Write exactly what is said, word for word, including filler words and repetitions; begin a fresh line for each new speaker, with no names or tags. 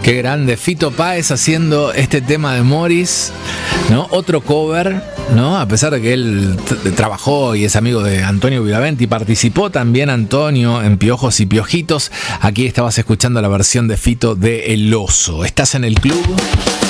Qué grande, Fito Páez haciendo este tema de Morris, ¿no? Otro cover, ¿no? A pesar de que él t- trabajó y es amigo de Antonio Viraventi, participó también Antonio en Piojos y Piojitos. Aquí estabas escuchando la versión de Fito de El Oso. ¿Estás en el club?